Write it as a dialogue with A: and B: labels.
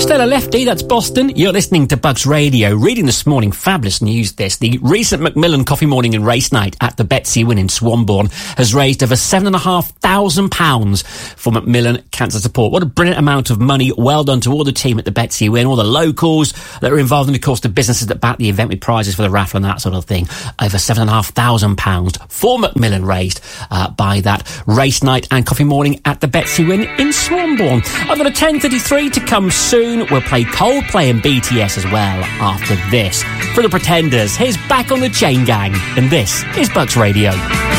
A: Stella Lefty, that's Boston. You're listening to Bucks Radio. Reading this morning, fabulous news this. The recent Macmillan Coffee Morning and Race Night at the Betsy Wynn in Swanbourne has raised over £7,500 for Macmillan Cancer Support. What a brilliant amount of money. Well done to all the team at the Betsy Wynn, all the locals that are involved, and of course the businesses that back the event with prizes for the raffle and that sort of thing. Over £7,500 for Macmillan raised by that race night and coffee morning at the Betsy Wynn in Swanbourne. I've got a 10:33 to come soon. We'll play Coldplay and BTS as well after this. For the Pretenders, here's Back on the Chain Gang, and this is Bucks Radio.